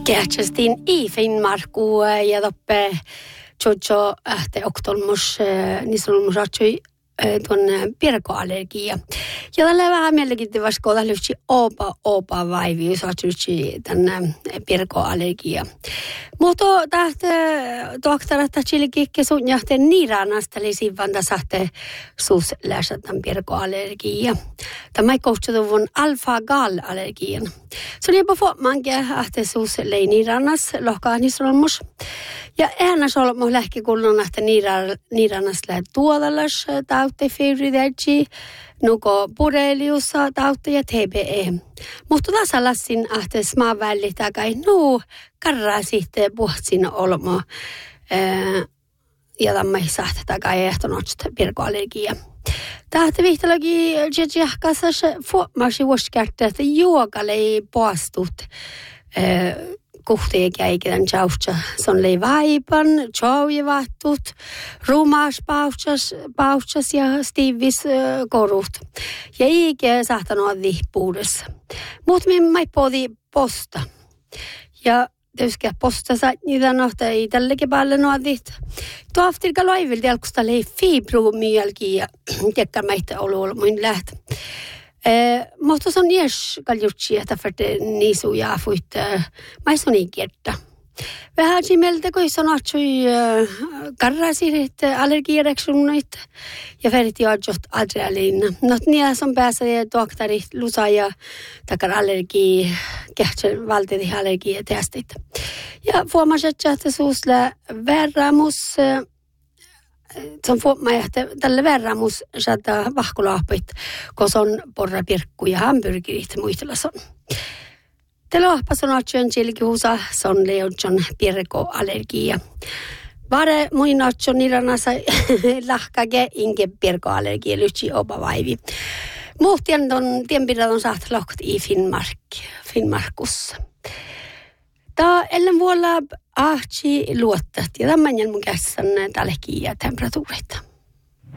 Kähtsestin i Finnmarku ja toppe Jojo te oktolmus nisolmus atsui tuonne pirkoallergia. Ja tällä vähän mielenkiintoista vaskoa lyhtsi opa vaivius atsui tänne pirkoallergia. Mutta tähtä doktoratta chilikikke sun jahteen niiranasta eli sivanta sahte suus läsatan pirkoallergia. Tämä ei kohtutuvun alfa-gal-allergian. Se oli jopa fuomankin ahte suus lei niiranas lohkaa nisolmus. Ja äänas olemme lähkikulun ahte niiranas lähe tuodallas tautte fibridegi, nuko borreliussa tautte ja TBE. Mutta tässä lassin ahte smaavälli takai karraa sitten puhtsin olmo ja tammai sahte takai ehtonotsta pirkoallergia. Tähtä vihtalogi jahkassa fuomasi vuosikärtä, että juokalei poastut kohti käikään tjausta. Se on lei vaipan, tjaujivahtut, rumaas pautsas ja stiivis korut. Ja eikä saattanut vihpuudessa. Mutta minä ei podi posta. Ja tietysti posta saat niitä nohtaa ei tällekin paljon nuotit. Tuo aftirka loivilta alkusta lei fibromyalgia ja tiedäkö meitä ollut mun läht. Mutta se on jes kaljutsi, että niisu ja fuit maisoni kerta. Vähän simeltä kun sanotsui karrasirit allergiareaktionit ja färdigt jag just adrenalin. Något nya som pääsee doktorit lusa ja takar allergi kähtsel valtidi allergiatestit. Ja fuomaset että suusla verramus som får mig att tälle verramus saada vahkulaapit, kun on porrapirkku ja hamburgerit muistella son. Tällä ohpas on otsion chilkihusa, son leonjon pirkoallergia. Vare muin otsion niranasa lahkage inge pirkoallergia lytsi opa vaivi. Muhtien ton tienpidät on saat lohkat i Finnmarkussa. Tämä ellen vuolla ahti luottat ja tämän mun käsän tällekin ja temperatuureita.